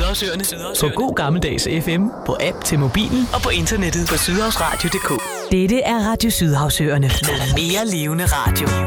Sydhavsøerne. På god gammeldags FM, på app til mobilen og på internettet på sydhavsradio.dk. Dette er Radio Sydhavsøerne med mere levende radio.